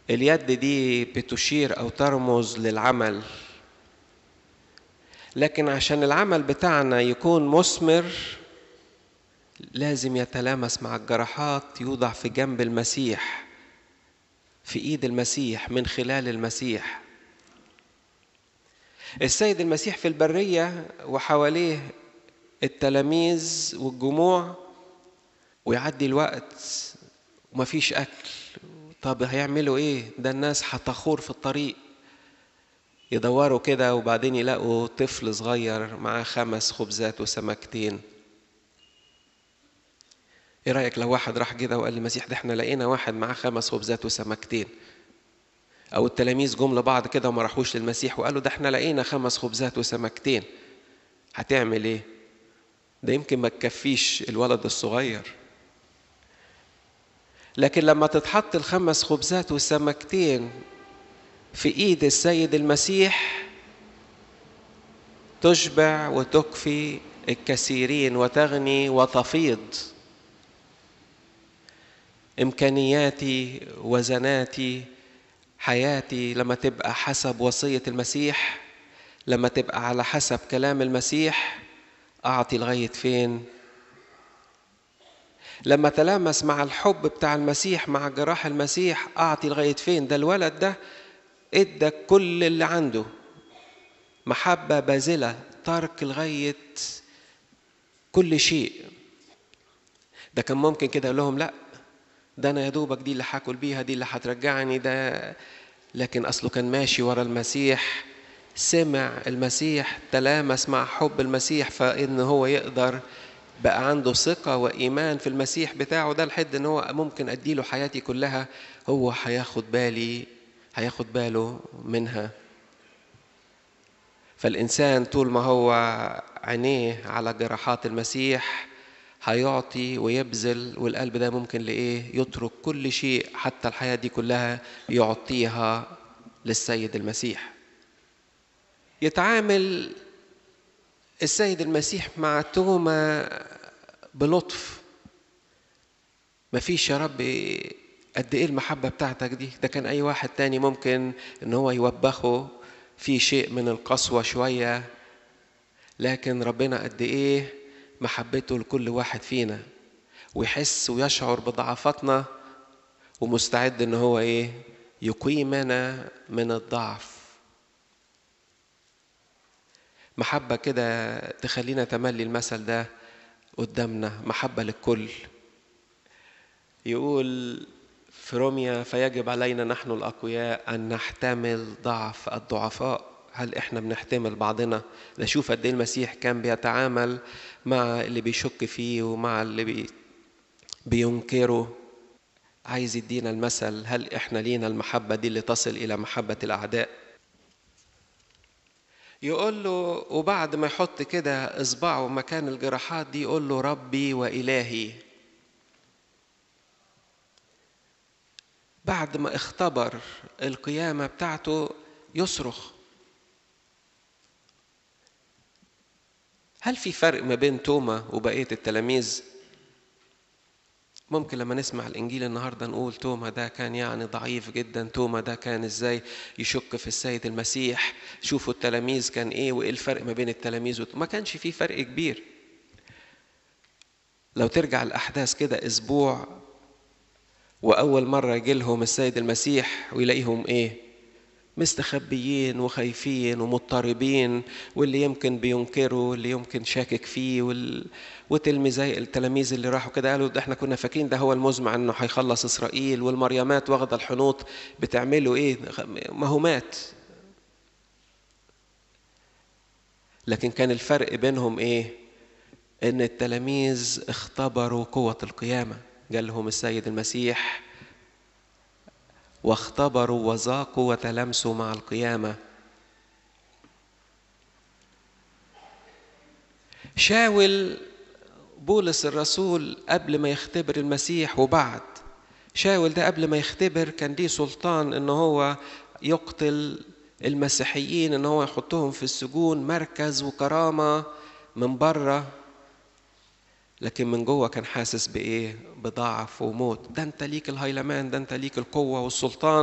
اليد دي بتشير أو ترمز للعمل، لكن عشان العمل بتاعنا يكون مثمر لازم يتلامس مع الجراحات، يوضع في جنب المسيح، في إيد المسيح، من خلال المسيح. السيد المسيح في البرية وحواليه التلاميذ والجموع، ويعدي الوقت ومفيش أكل. طب هيعملوا إيه؟ ده الناس هتخور في الطريق، يدوروا كده وبعدين يلاقوا طفل صغير معاه 5 خبزات وسمكتين. ايه رأيك لو واحد راح كده وقال للمسيح ده احنا لقينا واحد معاه 5 خبزات وسمكتين؟ او التلاميذ جم لبعض كده وما راحوش للمسيح وقالوا ده احنا لقينا 5 خبزات وسمكتين، هتعمل ايه؟ ده يمكن ما تكفيش الولد الصغير. لكن لما تتحط ال5 خبزات والسمكتين في ايد السيد المسيح تشبع وتكفي الكثيرين وتغني وتفيض. إمكانياتي وزناتي حياتي لما تبقى حسب وصية المسيح، لما تبقى على حسب كلام المسيح، أعطي لغاية فين؟ لما تلامس مع الحب بتاع المسيح، مع جراح المسيح، أعطي لغاية فين؟ ده الولد ده إدى كل اللي عنده، محبة باذلة، ترك لغاية كل شيء. ده كان ممكن كده يقول لهم لا ده أنا يا دوبك دي اللي هاكل بيها، دي اللي هترجعني ده، لكن أصله كان ماشي ورا المسيح، سمع المسيح، تلامس مع حب المسيح، فإن هو يقدر بقى عنده ثقة وإيمان في المسيح بتاعه ده، لحد إن هو ممكن أديله حياتي كلها، هو هياخد باله منها. فالإنسان طول ما هو عينيه على جراحات المسيح هيعطي ويبذل، والقلب ده ممكن لإيه؟ يترك كل شيء، حتى الحياة دي كلها يعطيها للسيد المسيح. يتعامل السيد المسيح مع توما بلطف. مفيش يا رب قد ايه المحبة بتاعتك دي، ده كان اي واحد تاني ممكن ان هو يوبخه في شيء من القسوة شوية، لكن ربنا قد ايه محبته لكل واحد فينا، ويحس ويشعر بضعفاتنا، ومستعد ان هو يقيمنا من الضعف. محبة كده تخلينا تملي المثل ده قدامنا، محبة للكل. يقول في روميا فيجب علينا نحن الأقوياء أن نحتمل ضعف الضعفاء. هل إحنا بنحتمل بعضنا؟ نشوف قد إيه المسيح كان بيتعامل مع اللي بيشك فيه ومع اللي بينكره. عايز يدينا المثل، هل إحنا لينا المحبة دي اللي تصل إلى محبة الأعداء؟ يقول له، وبعد ما يحط كده إصبعه مكان الجراحات دي يقول له ربي وإلهي. بعد ما اختبر القيامة بتاعته يصرخ. هل في فرق ما بين توما وبقية التلاميذ؟ ممكن لما نسمع الإنجيل النهاردة نقول توما ده كان ضعيف جدا، توما ده كان إزاي يشك في السيد المسيح، شوفوا التلاميذ كان إيه وإيه الفرق ما بين التلاميذ. ما كانش فيه فرق كبير. لو ترجع الأحداث كده أسبوع وأول مرة يجي لهم السيد المسيح ويلاقيهم مستخبيين وخايفين ومضطربين، واللي يمكن بينكره واللي يمكن شاكك فيه وتلميذي التلاميذ اللي راحوا كده قالوا ده احنا كنا فاكرين ده هو المزمع انه هيخلص اسرائيل، والمريمات واخده الحنوط بتعملوا ما هو مات. لكن كان الفرق بينهم ان التلاميذ اختبروا قوة القيامة، قال لهم السيد المسيح واختبروا وذاقوا وتلامسوا مع القيامة. شاول بولس الرسول قبل ما يختبر المسيح وبعد، شاول ده قبل ما يختبر كان ليه سلطان ان هو يقتل المسيحيين، ان هو يحطهم في السجون، مركز وكرامة من بره، لكن من جوه كان حاسس بضعف وموت. ده انت ليك الهيلمان، ده انت ليك القوة والسلطان،